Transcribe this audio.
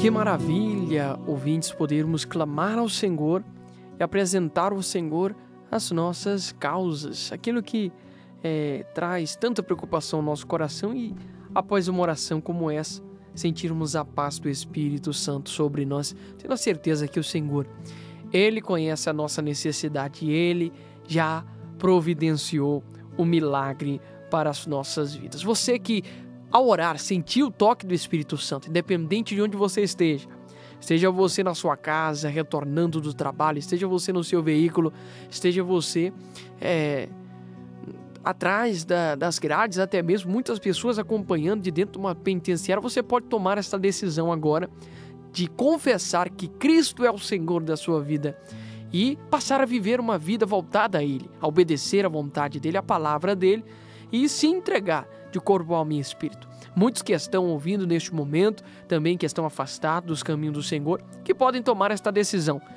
Que maravilha, ouvintes, podermos clamar ao Senhor e apresentar ao Senhor as nossas causas, aquilo que traz tanta preocupação ao nosso coração e, após uma oração como essa, sentirmos a paz do Espírito Santo sobre nós, tendo a certeza que o Senhor, Ele conhece a nossa necessidade e Ele já providenciou o milagre para as nossas vidas. Você que, ao orar, sentiu o toque do Espírito Santo, independente de onde você esteja você na sua casa, retornando do trabalho, esteja você no seu veículo, esteja você atrás das grades, até mesmo muitas pessoas acompanhando de dentro de uma penitenciária, você pode tomar essa decisão agora de confessar que Cristo é o Senhor da sua vida e passar a viver uma vida voltada a Ele, a obedecer à vontade dEle, à palavra dEle e se entregar de corpo, alma e espírito. Muitos que estão ouvindo neste momento, também que estão afastados dos caminhos do Senhor, que podem tomar esta decisão